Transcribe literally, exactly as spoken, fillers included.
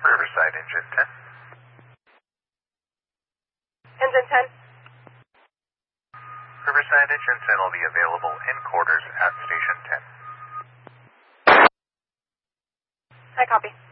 Riverside, engine ten. Engine ten. Riverside, engine ten will be available in quarters at station ten. I copy.